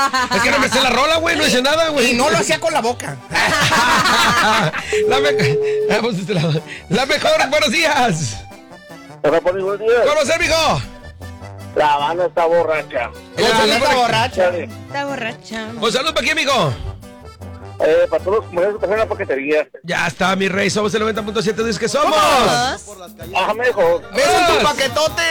Es que no me sé la rola, güey, no hice nada, güey. Y no lo hacía con la boca. Vamos de este lado. La mejor, buenos días. Buenos días. ¿Cómo ser, mijo? La Habana está borracha. La Habana está borracha. Está borracha. Un saludo para aquí, amigo. Para todos los comunidades que traen la paquetería. Ya está, mi rey. Somos el 90.7. Dice que somos. Dos. Ajá, mejor. ¿Ves en tu paquetote?